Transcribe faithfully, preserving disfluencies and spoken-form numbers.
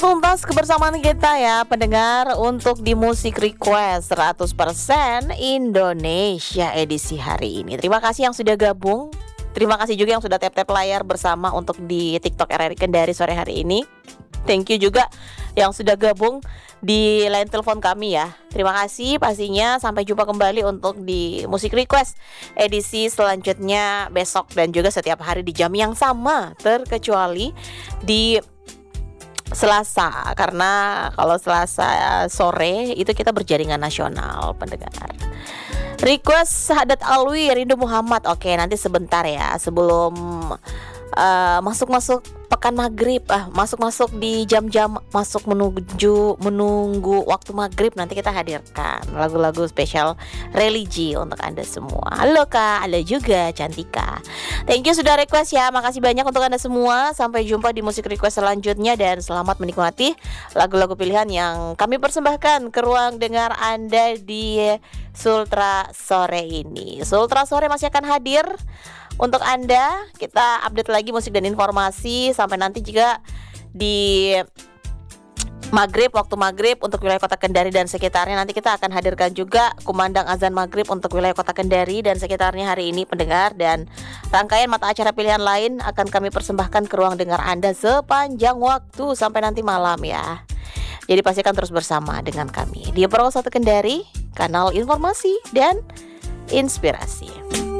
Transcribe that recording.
Tuntas kebersamaan kita ya pendengar untuk di Musik Request seratus persen Indonesia edisi hari ini. Terima kasih yang sudah gabung. Terima kasih juga yang sudah tap-tap layar bersama untuk di TikTok R R I Kendari sore hari ini. Thank you juga yang sudah gabung di line telepon kami ya. Terima kasih pastinya, sampai jumpa kembali untuk di Musik Request edisi selanjutnya besok dan juga setiap hari di jam yang sama, terkecuali di Selasa, karena kalau Selasa sore itu kita berjaringan nasional pendengar. Request Sahadat Alwi, Rindu Muhammad. Oke, nanti sebentar ya sebelum uh, masuk-masuk pekan maghrib, ah masuk-masuk di jam-jam masuk menuju menunggu waktu maghrib, nanti kita hadirkan lagu-lagu spesial religi untuk Anda semua. Halo Kak, halo juga Cantika. Thank you sudah request ya, makasih banyak untuk Anda semua. Sampai jumpa di Musik Request selanjutnya dan selamat menikmati lagu-lagu pilihan yang kami persembahkan ke ruang dengar Anda di Sultra sore ini. Sultra sore masih akan hadir untuk Anda. Kita update lagi musik dan informasi sampai nanti juga di maghrib, waktu maghrib untuk wilayah kota Kendari dan sekitarnya. Nanti kita akan hadirkan juga kumandang azan maghrib untuk wilayah kota Kendari dan sekitarnya hari ini pendengar. Dan rangkaian mata acara pilihan lain akan kami persembahkan ke ruang dengar Anda sepanjang waktu sampai nanti malam ya. Jadi pastikan terus bersama dengan kami di Pro satu Kendari, kanal informasi dan inspirasi.